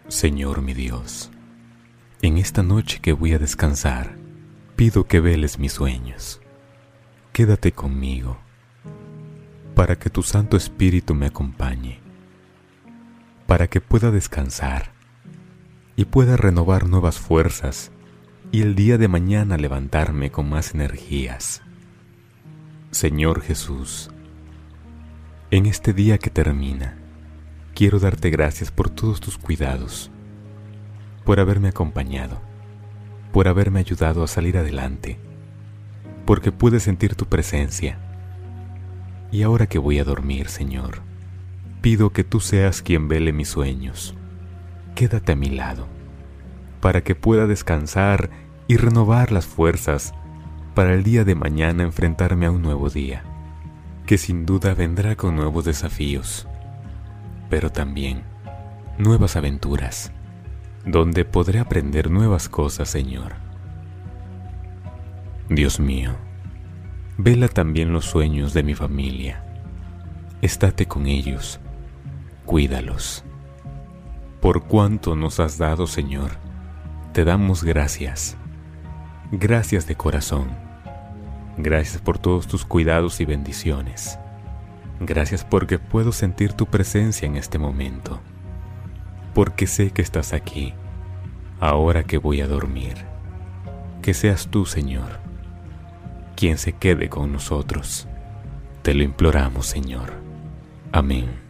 Señor mi Dios, en esta noche que voy a descansar, pido que veles mis sueños. Quédate conmigo, para que tu Santo Espíritu me acompañe, para que pueda descansar y pueda renovar nuevas fuerzas y el día de mañana levantarme con más energías. Señor Jesús, en este día que termina, quiero darte gracias por todos tus cuidados, por haberme acompañado, por haberme ayudado a salir adelante, porque pude sentir tu presencia. Y ahora que voy a dormir, Señor, pido que tú seas quien vele mis sueños. Quédate a mi lado, para que pueda descansar y renovar las fuerzas para el día de mañana enfrentarme a un nuevo día, que sin duda vendrá con nuevos desafíos, pero también nuevas aventuras, donde podré aprender nuevas cosas, Señor. Dios mío, vela también los sueños de mi familia. Estate con ellos, cuídalos. Por cuanto nos has dado, Señor, te damos gracias. Gracias de corazón. Gracias por todos tus cuidados y bendiciones. Gracias porque puedo sentir tu presencia en este momento, porque sé que estás aquí, ahora que voy a dormir. Que seas tú, Señor, quien se quede con nosotros. Te lo imploramos, Señor. Amén.